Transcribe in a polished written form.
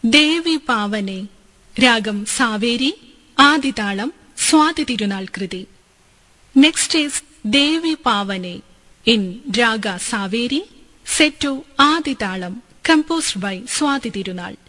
ദേവി പാവനെ, രാഗം സാവേരി, ആദിതാളം സ്വാതി തിരുനാൾ കൃതി. Next is Devi പാവനെ in raga Saveri, set to ആദിതാളം, composed by Swathi Thirunal.